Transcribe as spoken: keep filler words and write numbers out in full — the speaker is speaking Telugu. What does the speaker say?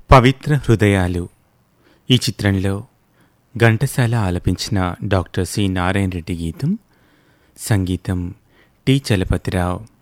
పవిత్ర హృదయాలు ఈ చిత్రంలో ఘంటసాల ఆలపించిన డాక్టర్ సి నారాయణ రెడ్డి గీతం, సంగీతం టి చలపతిరావు.